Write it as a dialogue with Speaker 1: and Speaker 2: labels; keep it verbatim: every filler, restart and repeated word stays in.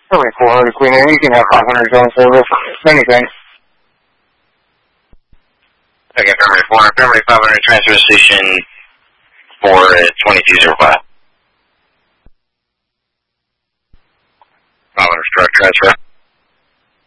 Speaker 1: Affirmative four hundred, Queen Air. You can have five hundred zone service. Many thanks.
Speaker 2: Okay, affirmative four hundred, affirmative five hundred, transfer station for twenty-two oh five. five hundred, struck transfer.